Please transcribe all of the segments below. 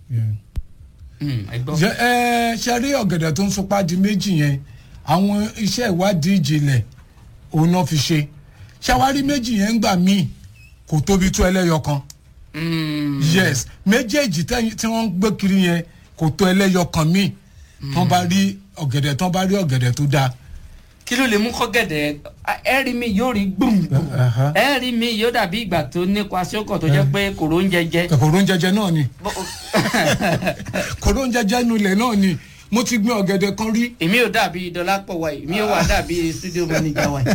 ṣe rí ọ̀gẹ̀dẹ̀ tó ń sopá di méjì yẹn àwọn iṣẹ́ ìwádìí ìjìnlẹ̀ òun náà fi ṣe ṣàwárí méjì yẹn ń gbà míì kò tóbi tó ẹlẹ́yọ kan yes méjèèjì tí wọ́n ń gbé kiri yẹn kò tó ẹlẹ́yọ kan míì tán bá rí ọ̀gẹ̀dẹ̀ tó dáa. kí ló lè mú kọ́gẹ̀dẹ̀ ẹ̀rí mi yóò rí gbùngbùn ẹ̀rí mi yóò dàbí ìgbà tó ní kwasíọ́kọ̀ tó jẹ́ pé kòró ń jẹjẹ. kòró ń jẹjẹ náà ni kòró ń jẹjẹ nulẹ̀ náà ni mo ti gbin ọ̀gẹ̀dẹ̀ kan rí. èmi ò dàbí Dọlápọ̀ wa yìí mi ò wà dàbí studio manager wa yìí.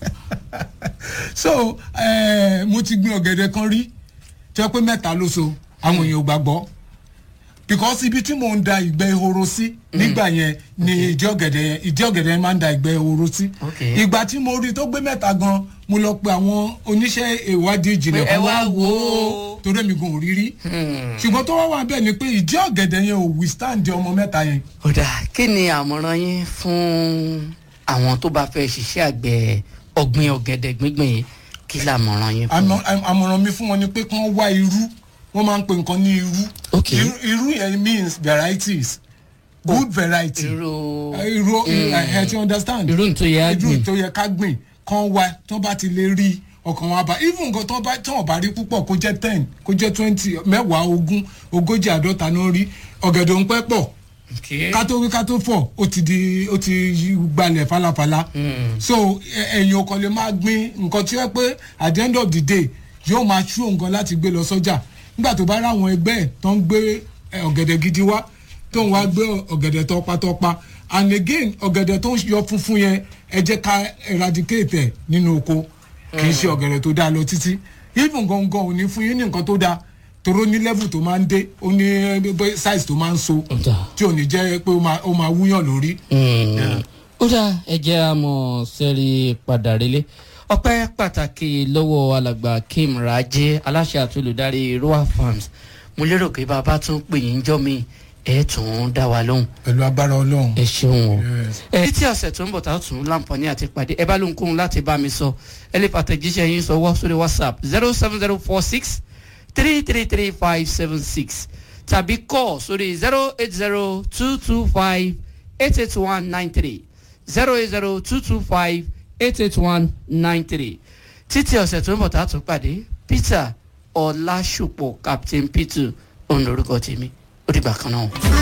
so mo ti gbin ọ̀gẹ̀dẹ̀ kan rí jẹ́ pé mẹ́ta ló so àwọn èèyàn ò gbàgbọ́ because ibi tí mò ń da ìgbẹ́ ehoro sí nígbà yẹn ni ìdí ọ̀gẹ̀dẹ̀ máa ń da ìgbẹ́ ehoro sí ìgbà tí mo rí tó gbé mẹ́ta gan mo lọ pe àwọn oníṣẹ́ ìwádìí ìjìnlẹ̀ kan wá wò ó torí èmi gan ò rí rí ṣùgbọ́n tó wá wà bẹ́ẹ̀ ni pé ìdí ọ̀gẹ̀dẹ̀ yẹn ò withstand ọmọ mẹ́ta yẹn. ọ̀dà kí ni àmọ̀ràn yín fún àwọn tó bá fẹ́ ṣiṣẹ́ àgbẹ̀ ọ̀gbìn ọ̀gẹ̀dẹ̀ gbígbìn yìí kí làmọ̀ràn yín fún wọn. àmọ̀ràn mi fún wọn ni pé kí wọ́n wá irú wọ́n máa ń pè nǹkan ní irú. irú yẹn means varieties good variety. irú ẹ ti understand. irú tó yẹ ká gbìn kán wá tó bá ti lè rí ọkàn wa bá even nǹkan tó bá rí púpọ̀ kó jẹ́ 10 kó jẹ́ 20 mẹ́wàá 20 ogójì 50 náà rí ọ̀gẹ̀dẹ̀ ń pẹ́ pọ̀ ká tó fọ̀ ó ti gbalẹ̀ falafala so ẹ̀yin ọkàn lè máa gbin nǹkan tí wọ́n pé at the end of the day yóò máa ṣú nǹkan láti gbé lọ sọ́jà nígbà tó bá ráwọn ẹgbẹ́ ẹ̀ tó ń gbé ọ̀gẹ̀dẹ̀ gidi wá tó ń wá gbé ọ̀gẹ̀dẹ̀ tọpatọpa and again ọ̀gẹ̀dẹ̀ tó ń yọ funfun yẹn ẹ jẹ́ ká eradicate ẹ̀ nínú oko kì í ṣe ọ̀gẹ̀dẹ̀ tó dáa lọ títí even gangan ò ní fún yín ní nǹkan tó dáa toro ní level tó máa ń dé ó ní size tó máa ń so tí ò ní jẹ́ pé ó máa wúyàn lórí. ó dá ẹ̀jẹ̀ àmọ̀ sẹ́rí padà relé ọpẹ́ pàtàkì lọ́wọ́ alàgbà Kim Raje aláṣẹ àti olùdarí Roa Farms mo lérò pé bàbá tún pè yín jọ́ mi ẹ̀ tún dá wa lóhùn. pẹ̀lú agbára Ọlọ́run. ẹ ṣeun o. títí ọ̀sẹ̀ tó ń bọ̀ tá a tún láǹfààní àti pàdé ẹ bá lóhunkóhun láti bá mi sọ ẹ lè pàtẹ́jíṣẹ́ yín sọ sórí WhatsApp 07046 333 tàbí call sórí 08022588193 08022588193 títí ọ̀sẹ̀ tó ń bọ̀ tá a tún pàdé Peter Ọlásùpọ̀ Captain Peter òun lórúkọ tèmi ó dìgbà kan náà.